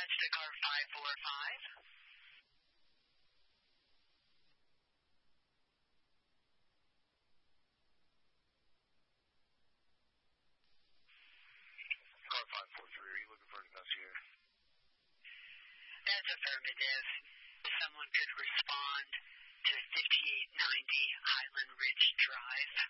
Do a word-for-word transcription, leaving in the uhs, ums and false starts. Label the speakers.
Speaker 1: Dispatch to car five four five.
Speaker 2: Car five four three, are you looking for an investigator?
Speaker 1: That's affirmative. Someone could respond to fifty-eight ninety Highland Ridge Drive.